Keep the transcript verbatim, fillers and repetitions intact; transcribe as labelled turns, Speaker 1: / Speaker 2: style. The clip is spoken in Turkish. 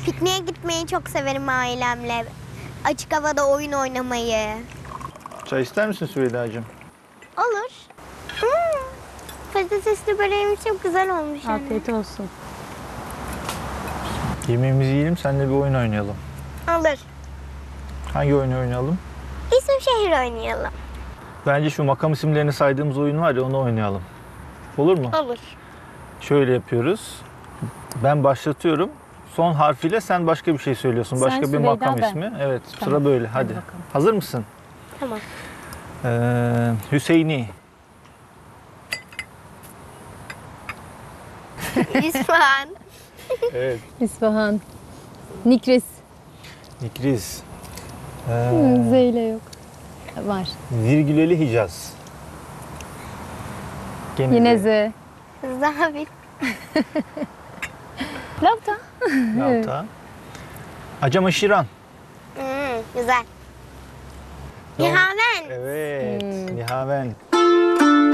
Speaker 1: Pikniğe gitmeyi çok severim ailemle. Açık havada oyun oynamayı.
Speaker 2: Çay ister misin Süheyda'cığım?
Speaker 1: Olur. Hmm. Patatesli böreğimiz çok güzel olmuş anne.
Speaker 3: Afiyet olsun.
Speaker 2: Yemeğimizi yiyelim, seninle bir oyun oynayalım.
Speaker 1: Olur.
Speaker 2: Hangi oyunu oynayalım?
Speaker 1: İsim şehir oynayalım.
Speaker 2: Bence şu makam isimlerini saydığımız oyun var ya, onu oynayalım. Olur mu?
Speaker 1: Olur.
Speaker 2: Şöyle yapıyoruz. Ben başlatıyorum. Son harfiyle sen başka bir şey söylüyorsun.
Speaker 3: Sen
Speaker 2: Başka bir
Speaker 3: Süheyda,
Speaker 2: makam
Speaker 3: ben.
Speaker 2: ismi. Evet,
Speaker 3: Tamam.
Speaker 2: sıra böyle.
Speaker 3: Hadi
Speaker 2: Hadi.
Speaker 3: bakalım.
Speaker 2: Hazır mısın?
Speaker 1: Tamam.
Speaker 2: Ee, Hüseyini.
Speaker 1: İsfahan.
Speaker 2: Evet.
Speaker 3: İsfahan. Nikris.
Speaker 2: Nikriz. Ee,
Speaker 3: Hı, Z ile yok. Var.
Speaker 2: Virgüleli Hicaz. Gene
Speaker 3: Yine
Speaker 2: Z.
Speaker 3: Z.
Speaker 1: Zabit.
Speaker 3: Lavta.
Speaker 2: Yalta. Acamaşiran.
Speaker 1: Hmm, güzel.
Speaker 2: Doğru.
Speaker 1: Nihaven.
Speaker 2: Evet.
Speaker 3: Hmm.
Speaker 2: Nihaven.